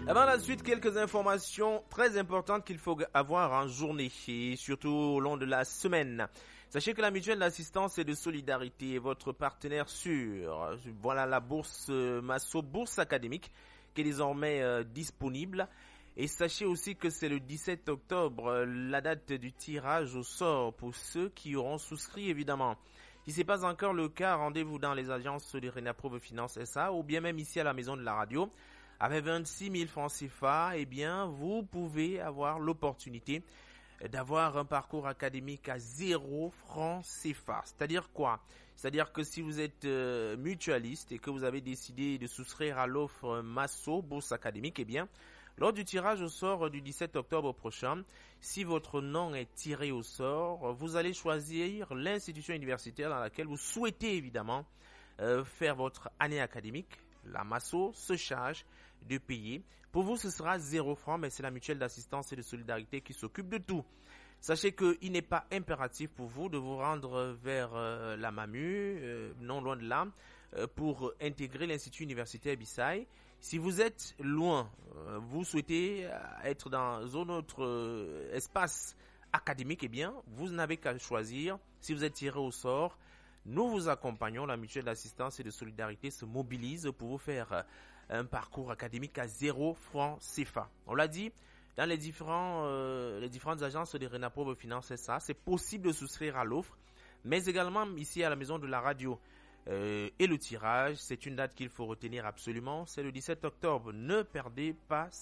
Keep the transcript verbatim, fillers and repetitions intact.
Avant la suite, quelques informations très importantes qu'il faut avoir en journée et surtout au long de la semaine. Sachez que la mutuelle d'assistance et de solidarité est votre partenaire sûr. Voilà la bourse euh, Masso, bourse académique, qui est désormais euh, disponible. Et sachez aussi que c'est le dix-sept octobre, euh, la date du tirage au sort pour ceux qui auront souscrit évidemment. Si ce n'est pas encore le cas, rendez-vous dans les agences de Renaprove Finance S A ou bien même ici à la maison de la radio. Avec vingt-six mille francs C F A, eh bien, vous pouvez avoir l'opportunité d'avoir un parcours académique à zéro francs C F A. C'est-à-dire quoi? C'est-à-dire que si vous êtes euh, mutualiste et que vous avez décidé de souscrire à l'offre Masso, bourse académique, eh bien, lors du tirage au sort du dix-sept octobre prochain, si votre nom est tiré au sort, vous allez choisir l'institution universitaire dans laquelle vous souhaitez évidemment euh, faire votre année académique. La Masso se charge de payer. Pour vous, ce sera zéro franc, mais c'est la mutuelle d'assistance et de solidarité qui s'occupe de tout. Sachez qu'il n'est pas impératif pour vous de vous rendre vers euh, la MAMU, euh, non loin de là, euh, pour intégrer l'Institut universitaire Bissaï. Si vous êtes loin, euh, vous souhaitez être dans un autre euh, espace académique, eh bien, vous n'avez qu'à choisir. Si vous êtes tiré au sort, nous vous accompagnons. La mutuelle d'assistance et de solidarité se mobilise pour vous faire un parcours académique à zéro franc C F A. On l'a dit, dans les, différents, euh, les différentes agences de Renaprove Finance S A, c'est possible de souscrire à l'offre, mais également ici à la maison de la radio. Euh, et le tirage, c'est une date qu'il faut retenir absolument, c'est le dix-sept octobre. Ne perdez pas